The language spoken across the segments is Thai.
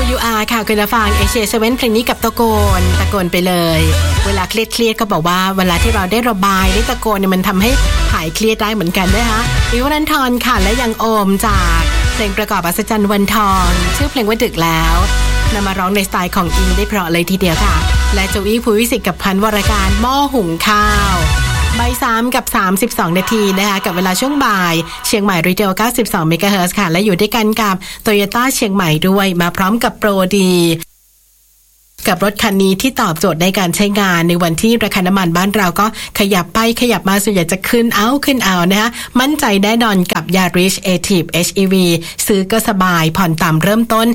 You Are ค่ะคุณฟัง AJ7 เพลงนี้กับตะโกนไปเลยเวลาเครียดก็บอกว่าเวลาที่เราได้ระบายได้ตะโกนเนี่ยมันทำให้หายเครียดได้เหมือนกันนะคะอิวรันทรค่ะและยังโอมจากเพลงประกอบอัศจรรย์วันทองชื่อเพลงว่าดึกแล้วนำมาร้องในสไตล์ของอิงได้เพราะเลยทีเดียวค่ะและโจอี้ภูวิสิทธิ์กับพันวรการหม้อหุงข้าวบ่าย 3 กับ 32 นาทีนะคะกับเวลาช่วงบ่ายเชียงใหม่รีเทล 92 เมกะเฮิรตซ์ค่ะและอยู่ด้วยกันกับ Toyota เชียงใหม่ด้วยมาพร้อมกับโปรดีกับรถคันนี้ที่ตอบโจทย์ในการใช้งานในวันที่ราคาน้ำมันบ้านเราก็ขยับไปขยับมาส่วนใหญ่จะขึ้นเอานะคะมั่นใจแน่นอนกับ Yaris Active HEV ซื้อก็สบายผ่อนต่ำเริ่มต้น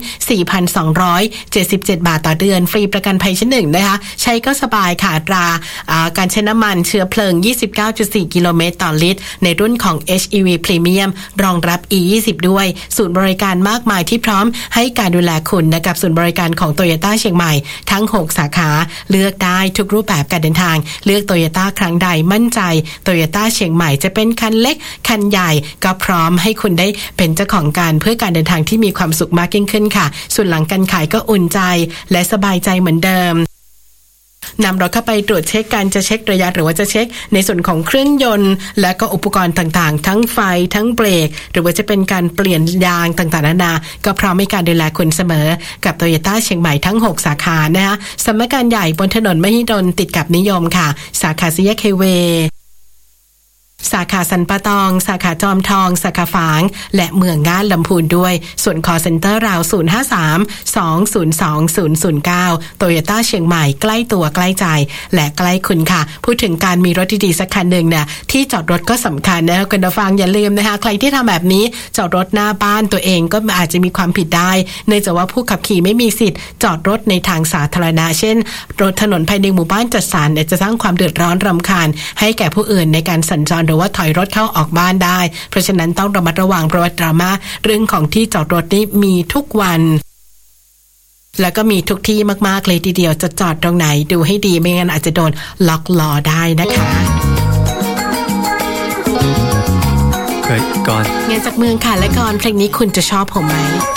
4,277 บาทต่อเดือนฟรีประกันภัยชั้น 1นะคะใช้ก็สบายค่ะอัตราการใช้น้ำมันเชื้อเพลิง 29.4 กิโลเมตรต่อลิตรในรุ่นของ HEV Premium รองรับ E20 ด้วยศูนย์บริการมากมายที่พร้อมให้การดูแลคุณนะกับศูนย์บริการของ Toyota เชียงใหม่ทั้ง6สาขาเลือกได้ทุกรูปแบบการเดินทางเลือก Toyota ครั้งใดมั่นใจ Toyota เชียงใหม่จะเป็นคันเล็กคันใหญ่ก็พร้อมให้คุณได้เป็นเจ้าของการเพื่อการเดินทางที่มีความสุขมากยิ่งขึ้นค่ะส่วนหลังการขายก็อุ่นใจและสบายใจเหมือนเดิมนำรถเข้าไปตรวจเช็คการจะเช็คระยะหรือว่าจะเช็คในส่วนของเครื่องยนต์และก็อุปกรณ์ต่างๆทั้งไฟทั้งเบรกหรือว่าจะเป็นการเปลี่ยนยางต่างๆนานาก็พร้อมให้การดูแลคุณเสมอกับ Toyota เชียงใหม่ทั้ง6สาขานะคะสำนักงานใหญ่บนถนนมหิดลติดกับนิยมค่ะสาขาสี่แยกไฮเวย์สาขาสันปะตองสาขาจอมทองสาขาฝางและเมืองง่านลำพูนด้วยส่วน call center ราว 053-202-009 Toyota เชียงใหม่ใกล้ตัวใกล้ใจและใกล้คุณค่ะพูดถึงการมีรถดีๆสักคันหนึ่งเนี่ยที่จอดรถก็สำคัญนะคะคุณผู้ฟังอย่าลืมนะคะใครที่ทำแบบนี้จอดรถหน้าบ้านตัวเองก็อาจจะมีความผิดได้เนื่องจากว่าผู้ขับขี่ไม่มีสิทธิ์จอดรถในทางสาธารณะเช่นรถถนนภายในหมู่บ้านจัดสรรจะสร้างความเดือดร้อนรำคาญให้แก่ผู้อื่นในการสัญจรหรือว่าถอยรถเข้าออกบ้านได้เพราะฉะนั้นต้องระมัดระวังเพราะว่าดราม่าเรื่องของที่จอดรถนี้มีทุกวันแล้วก็มีทุกที่มากๆเลยทีเดียวจะจอดตรงไหนดูให้ดีไม่งั้นอาจจะโดนล็อกล้อได้นะคะก่อนเงินจากเมืองค่ะและก่อนเพลงนี้คุณจะชอบผมไหม